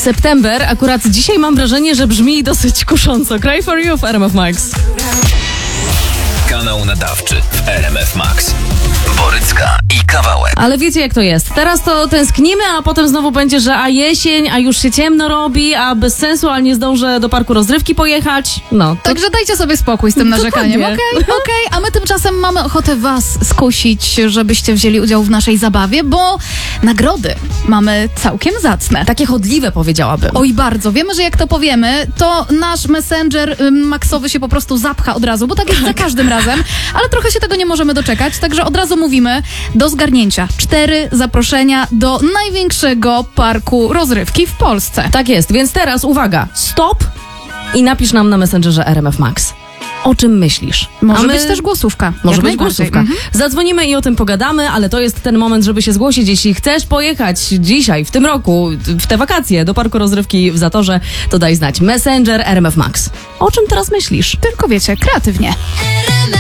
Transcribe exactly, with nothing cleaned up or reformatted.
September, akurat dzisiaj mam wrażenie, że brzmi dosyć kusząco. Cry for You w R M F Max. Kanał nadawczy w R M F Max. Borycka i Kawałek. Ale wiecie jak to jest. Teraz to tęsknimy, a potem znowu będzie, że a jesień, a już się ciemno robi, a bez sensu, ale nie zdążę do parku rozrywki pojechać. No. To... Także dajcie sobie spokój z tym narzekaniem, okej? Dokładnie. Okay, okej. Okay. A my tymczasem mamy ochotę was skusić, żebyście wzięli udział w naszej zabawie, bo nagrody mamy całkiem zacne. Takie chodliwe, powiedziałabym. Oj, bardzo. Wiemy, że jak to powiemy, to nasz messenger ym, Maxowy się po prostu zapcha od razu, bo tak jest za każdym razem, ale trochę się tego nie możemy doczekać, także od razu mówimy do zgarnięcia. Cztery zaproszenia do największego parku rozrywki w Polsce. Tak jest, więc teraz uwaga, stop i napisz nam na Messengerze R M F Max. O czym myślisz? Może A my... być też głosówka. Może Jak być najbardziej. głosówka. Mhm. Zadzwonimy i o tym pogadamy, ale to jest ten moment, żeby się zgłosić. Jeśli chcesz pojechać dzisiaj, w tym roku, w te wakacje do parku rozrywki w Zatorze, to daj znać. Messenger R M F Max. O czym teraz myślisz? Tylko wiecie, kreatywnie.